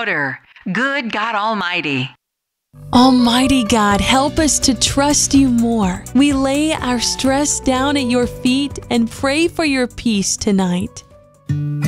louder. Good God Almighty. Almighty God, help us to trust you more. We lay our stress down at your feet and pray for your peace tonight.